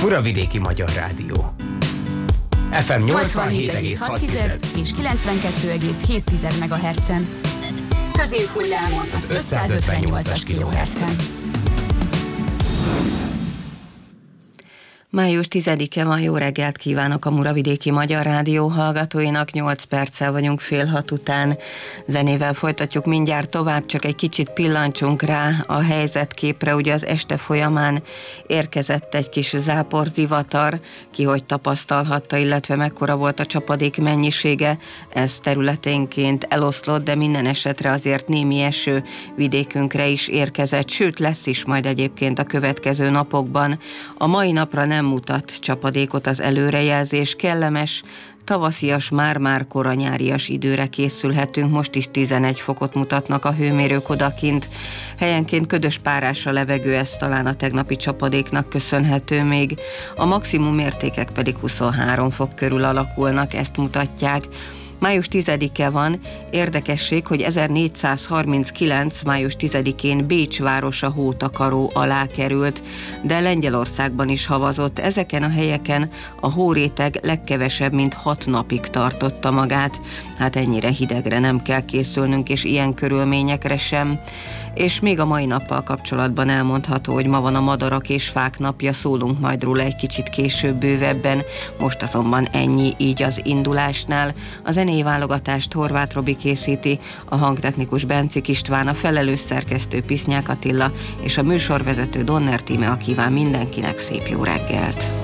Muravidéki Magyar Rádió. FM 87,6 és 92,7 MHz-en. Középhullámon az 558-as kHz-en. Május 10-e van, jó reggelt kívánok a Muravidéki Magyar Rádió hallgatóinak, 8 perccel vagyunk 5:30 után. Zenével folytatjuk mindjárt tovább, csak egy kicsit pillancsunk rá a helyzetképre. Ugye az este folyamán érkezett egy kis záporzivatar, ki hogy tapasztalhatta, illetve mekkora volt a csapadék mennyisége, ez területénként eloszlott, de minden esetre azért némi eső vidékünkre is érkezett, sőt lesz is majd egyébként a következő napokban. A mai napra nem mutat csapadékot az előrejelzés, kellemes, tavaszias, már-már koranyárias időre készülhetünk, most is 11 fokot mutatnak a hőmérők odakint. Helyenként ködös párás a levegő, ez talán a tegnapi csapadéknak köszönhető még. A maximum értékek pedig 23 fok körül alakulnak, ezt mutatják. Május 10-e van, érdekesség, hogy 1439. május 10-én Bécs városa hótakaró alá került, de Lengyelországban is havazott. Ezeken a helyeken a hóréteg legkevesebb, mint 6 napig tartotta magát. Hát ennyire hidegre nem kell készülnünk, és ilyen körülményekre sem. És még a mai nappal kapcsolatban elmondható, hogy ma van a madarak és fák napja, szólunk majd róla egy kicsit később bővebben, most azonban ennyi így az indulásnál. A zenei válogatást Horváth Robi készíti, a hangtechnikus Bencik István, a felelős szerkesztő Pisznyák Attila és a műsorvezető Donner Tímea kíván mindenkinek szép jó reggelt.